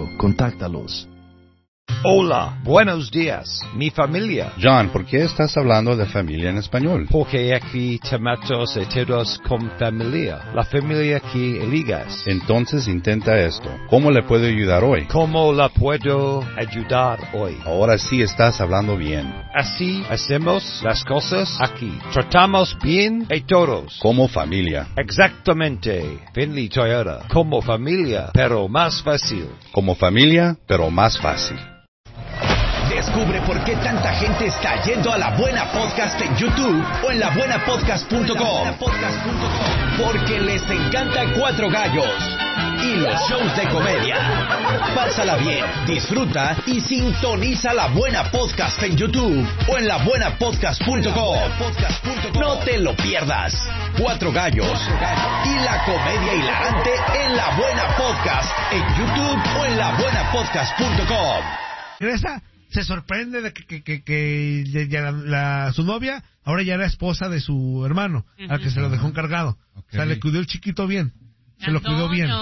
contigo. Contáctalos. Hola, buenos días, mi familia. John, ¿por qué estás hablando de familia en español? Porque aquí tomamos todos con familia. La familia que eligas. Entonces intenta esto. ¿Cómo le puedo ayudar hoy? ¿Cómo la puedo ayudar hoy? Ahora sí estás hablando bien. Así hacemos las cosas aquí. Tratamos bien a todos. Como familia. Exactamente. Finley Toyota. Como familia, pero más fácil. Como familia, pero más fácil. Descubre por qué tanta gente está yendo a La Buena Podcast en YouTube o en labuenapodcast.com. Porque les encanta Cuatro Gallos y los shows de comedia. Pásala bien, disfruta y sintoniza La Buena Podcast en YouTube o en labuenapodcast.com. No te lo pierdas. Cuatro Gallos y la comedia hilarante en La Buena Podcast en YouTube o en labuenapodcast.com. Regresa, se sorprende de que su novia ahora ya era esposa de su hermano, al que se lo dejó encargado. Okay. O sea, le cuidó el chiquito bien. Se lo cuidó bien.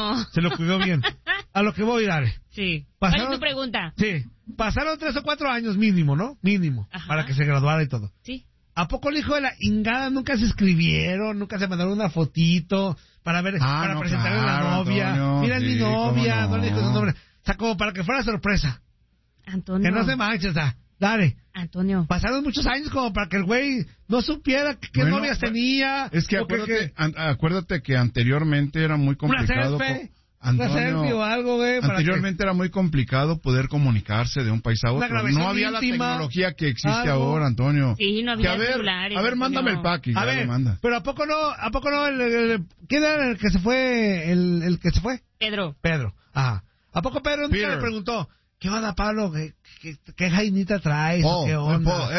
A lo que voy, Dale. Sí. ¿Cuál es tu pregunta? Sí. Pasaron 3 o 4 años mínimo, ¿no? Mínimo. Ajá. Para que se graduara y todo. Sí. ¿A poco el hijo de la ingada nunca se escribieron, nunca se mandaron una fotito para ver, para presentarle a la novia? Antonio, mira, sí, es mi novia, no le dijo su nombre. O sea, como para que fuera sorpresa. Antonio. Que no se manche, o sea, dale. Antonio. Pasaron muchos años como para que el güey no supiera qué novias tenía. Es que acuérdate que anteriormente era muy complicado. Una selfie o algo, güey. Anteriormente era muy complicado poder comunicarse de un país a otro. No había la tecnología que existe ahora, Antonio. Sí, no había celulares. A ver, mándame el pack. A ver, pero ¿a poco no ¿quién era el que se fue? El que se fue. Pedro. Ajá. ¿A poco Pedro nunca le preguntó? ¿Qué onda, Pablo? ¿Qué jainita traes? ¿Qué onda?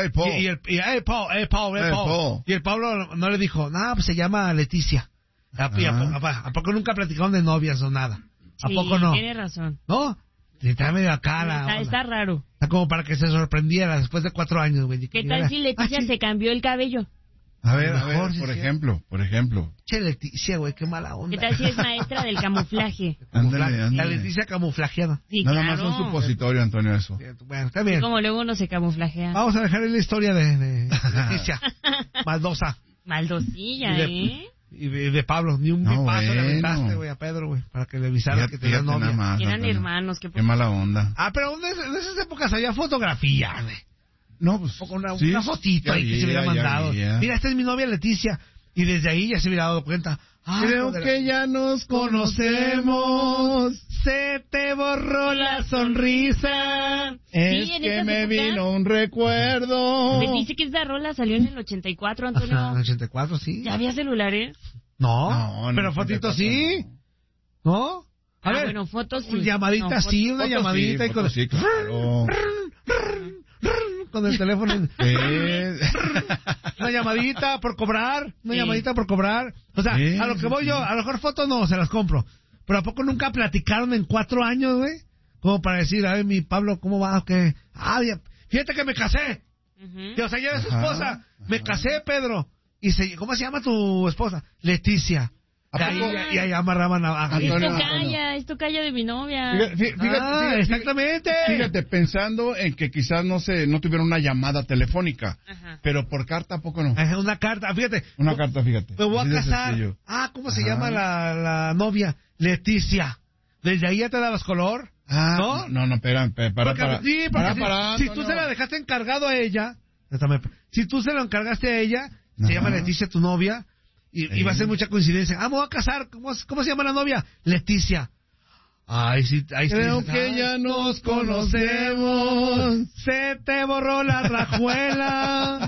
Paul. Y el Pablo no le dijo, pues se llama Leticia. ¿A poco nunca platicaron de novias o nada? ¿A poco no? Tiene razón. ¿No? Está medio acá está raro. Está como para que se sorprendiera después de 4 años, güey. ¿Qué tal si Leticia se cambió el cabello? A ver, por ejemplo. Che, Leticia, güey, qué mala onda. ¿Qué tal si es maestra del camuflaje? Ándale. La Leticia camuflajeada. Sí, nada más un supositorio, Antonio, eso. Bueno, está bien. Como luego uno se camuflajea. Vamos a dejar la historia de Leticia. Maldosa. Maldosilla, Y de Pablo, ni un paso le aventaste, güey, a Pedro, güey, para que le avisara que tenía novia. Eran hermanos. Qué mala onda. Pero en esas épocas había fotografía, güey. No, pues. Una fotito ahí que se hubiera mandado. Mira, esta es mi novia Leticia. Y desde ahí ya se hubiera dado cuenta. Creo que ya nos conocemos. Se te borró la sonrisa. Es que me vino un recuerdo. Me dice que esta rola salió en el 84, Antonio. En el 84, sí. ¿Ya había celulares? No, pero fotitos sí. ¿No? A ver, bueno, fotos sí. Llamadita sí, una llamadita y con... Sí, claro. Con el teléfono. Una llamadita por cobrar. O sea, a lo que voy yo, a lo mejor fotos no, se las compro. Pero ¿a poco nunca platicaron en 4 años, güey? Como para decir, a ver, mi Pablo, ¿cómo va? ¿Qué? Fíjate que me casé. O sea, ya eres su esposa. Me casé, Pedro. ¿Cómo se llama tu esposa? Leticia. Y ahí amarraban a Esto calla de mi novia. Fíjate, exactamente. Fíjate, pensando en que quizás no tuvieron una llamada telefónica, pero por carta, ¿a poco no? Una carta, fíjate. Una carta, fíjate. Me voy a casar. ¿Cómo se llama la novia? Leticia. ¿Desde ahí ya te dabas color? ¿No? No, espera. Si tú se la dejaste encargado a ella, si tú se lo encargaste a ella, se llama Leticia tu novia. Y va a ser mucha coincidencia. Me voy a casar. ¿Cómo se llama la novia? Leticia. Creo que ya nos conocemos. Se te borró la rajuela.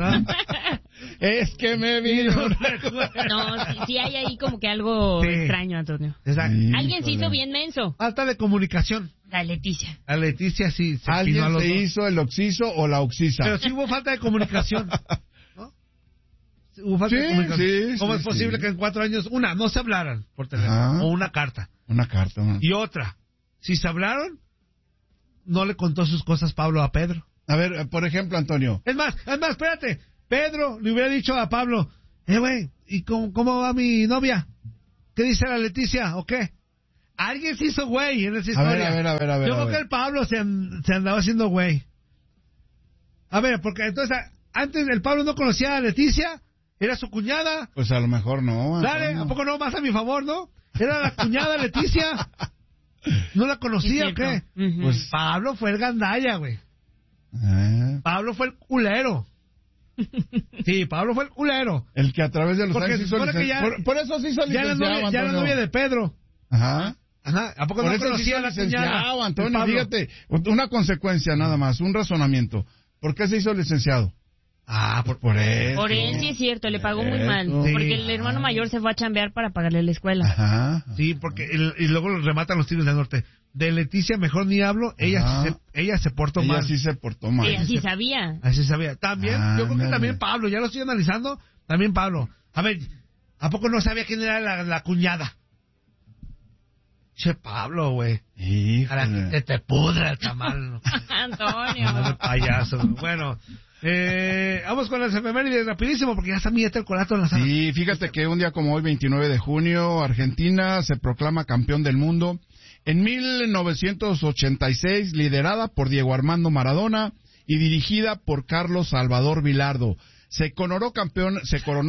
Es que me vino. No, sí hay ahí como que algo extraño, Antonio. Exacto. Alguien se hizo bien menso. Falta de comunicación. La Leticia. La Leticia sí. Alguien se hizo el oxiso o la oxisa. Pero sí hubo falta de comunicación. Hubo falta de comunicación. ¿Cómo es posible que en 4 años, no se hablaran por teléfono, o una carta? Y otra, si se hablaron, no le contó sus cosas Pablo a Pedro. A ver, por ejemplo, Antonio. Es más, espérate. Pedro le hubiera dicho a Pablo, güey, ¿y cómo va mi novia? ¿Qué dice la Leticia o qué? Alguien se hizo güey en esa historia. A ver. Yo creo que el Pablo se andaba haciendo güey. A ver, porque entonces, antes el Pablo no conocía a Leticia, era su cuñada. Pues a lo mejor no. Dale, ¿a poco no? Más a mi favor, ¿no? Era la cuñada Leticia. ¿No la conocía o qué? Uh-huh. Pues Pablo fue el gandalla, güey. Pablo fue el culero. Sí, Pablo fue el culero. El que a través de los porque años hizo por eso se hizo licenciado, ya la novia de Pedro. Ajá. ¿A poco por no eso conocía a la licenciado, cuñada? Antonio, fíjate, una consecuencia nada más, un razonamiento. ¿Por qué se hizo licenciado? Por eso. Por él, sí es cierto, le pagó muy mal. Sí. Porque el hermano mayor se fue a chambear para pagarle la escuela. Ajá. Sí, porque y luego lo rematan los Tigres del Norte. De Leticia mejor ni hablo, ella se portó mal. Ella sí se portó mal. Ella sí sabía. Así sabía. También, yo creo que también Pablo, ya lo estoy analizando, también Pablo. A ver, ¿a poco no sabía quién era la cuñada? Che, Pablo, güey. Híjole. Que te pudra el tamal. Antonio. No de payaso. Bueno, vamos con las efemérides rapidísimo porque ya está mi el colato en la sala. Sí, fíjate que un día como hoy, 29 de junio, Argentina se proclama campeón del mundo. En 1986, liderada por Diego Armando Maradona y dirigida por Carlos Salvador Vilardo. Se coronó campeona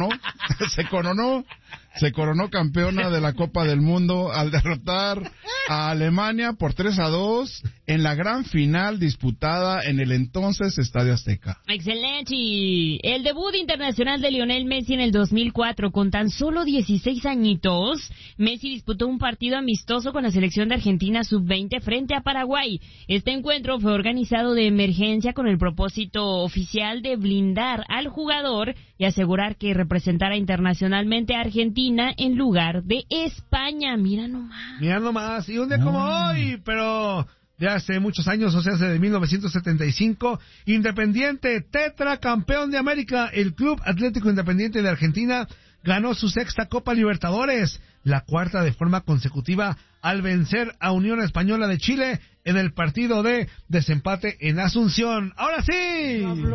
de la Copa del Mundo al derrotar a Alemania por 3-2 en la gran final disputada en el entonces Estadio Azteca. Excelente. El debut internacional de Lionel Messi en el 2004, con tan solo 16 añitos, Messi disputó un partido amistoso con la selección de Argentina sub-20 frente a Paraguay. Este encuentro fue organizado de emergencia con el propósito oficial de blindar al jugador y asegurar que representara internacionalmente a Argentina en lugar de España. Mira nomás. Y un día como hoy, pero de hace muchos años, o sea, de 1975, Independiente, tetracampeón de América, el Club Atlético Independiente de Argentina ganó su sexta Copa Libertadores, la cuarta de forma consecutiva, al vencer a Unión Española de Chile en el partido de desempate en Asunción. ¡Ahora sí!